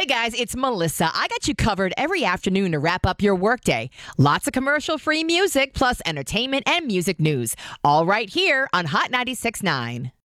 guys, it's Melissa. I got you covered every afternoon to wrap up your workday. Lots of commercial-free music, plus entertainment and music news. All right here on Hot 96.9.